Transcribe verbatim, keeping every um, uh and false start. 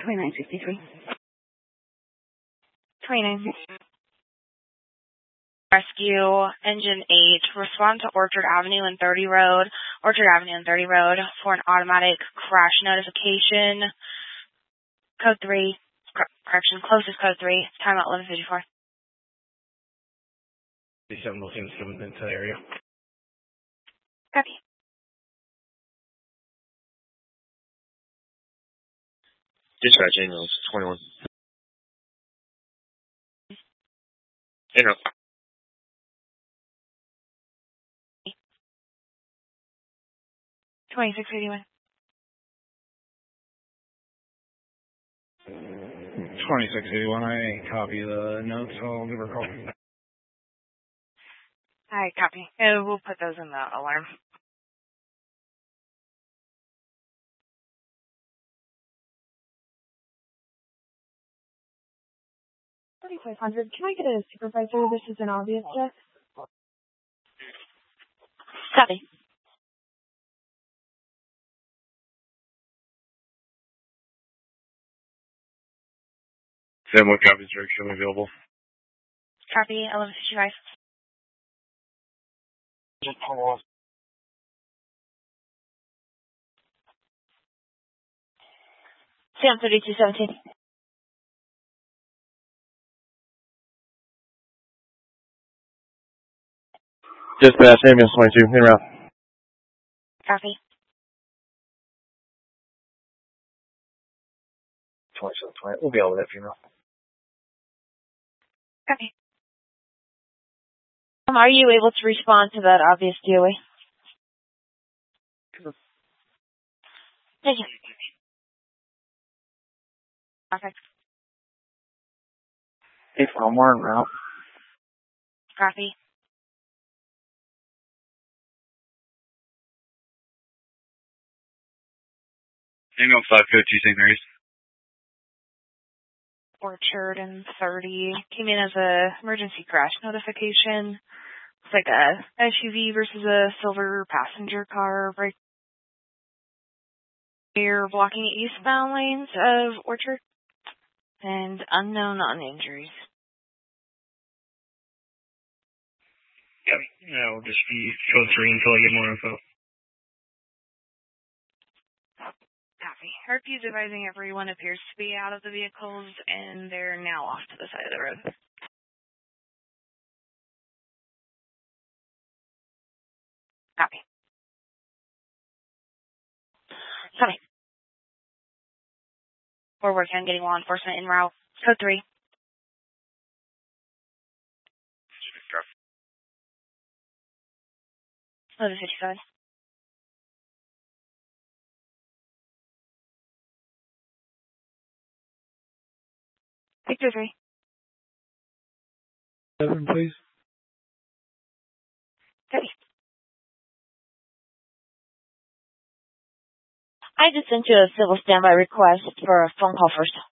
twenty-nine sixty-three. twenty-nine sixty-three. Rescue Engine eight, respond to Orchard Avenue and thirty Road, Orchard Avenue and thirty Road for an automatic crash notification. Code three, correction, closest code three, timeout eleven fifty-four. fifty-seven will seem coming into the area. Copy. Dispatch ambulance twenty-one. Inter. twenty-six eighty-one. twenty-six eighty-one, I copy the notes, I'll give her a call. Alright, copy. Uh, we'll put those in the alarm. thirty-five hundred, can I get a supervisor? This is an obvious check. Copy. Sam, what copies are actually available? Copy, eleven fifty-five. Just pull off. Sam, thirty-two seventeen. Dispatch ambulance twenty-two, in route. Copy. twenty-seven twenty, we'll be over that funeral. Copy. Um, are you able to respond to that obvious D O A? Thank you. Perfect. If I'm en route. Copy. Ambulance five code two Saint Mary's. Orchard and thirty came in as a emergency crash notification. It's like a S U V versus a silver passenger car right here blocking eastbound lanes of Orchard and unknown on injuries. Yeah, yeah, we'll just be code three until I get more info. Copy. Hercules advising everyone appears to be out of the vehicles and they're now off to the side of the road. Copy. Copy. We're working on getting law enforcement en route. Code three. eleven fifty-seven. Victor three. Seven, please. Copy. I just sent you a civil standby request for a phone call first.